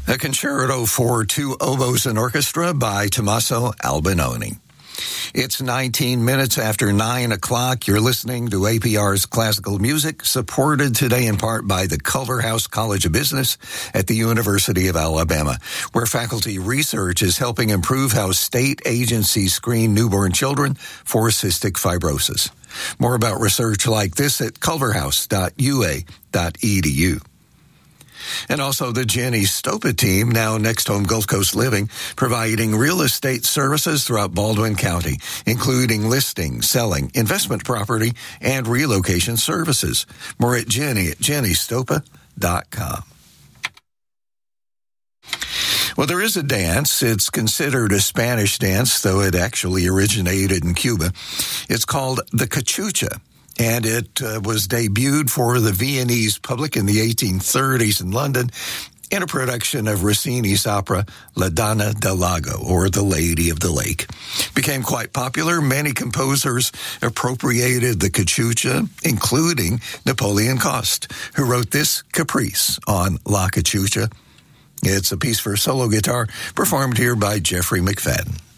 A concerto for two oboes and orchestra by Tommaso Albinoni. It's 19 minutes after 9 o'clock. You're listening to APR's Classical Music, supported today in part by the Culverhouse College of Business at the University of Alabama, where faculty research is helping improve how state agencies screen newborn children for cystic fibrosis. More about research like this at culverhouse.ua.edu. And also the Jenny Stopa team, now Next Home Gulf Coast Living, providing real estate services throughout Baldwin County, including listing, selling, investment property, and relocation services. More at Jenny at jennystopa.com. Well, there is a dance. It's considered a Spanish dance, though it actually originated in Cuba. It's called the cachucha. And it was debuted for the Viennese public in the 1830s in London in a production of Rossini's opera La Donna del Lago, or The Lady of the Lake. Became quite popular. Many composers appropriated the cachucha, including Napoleon Coste, who wrote this caprice on La Cachucha. It's a piece for solo guitar performed here by Jeffrey McFadden.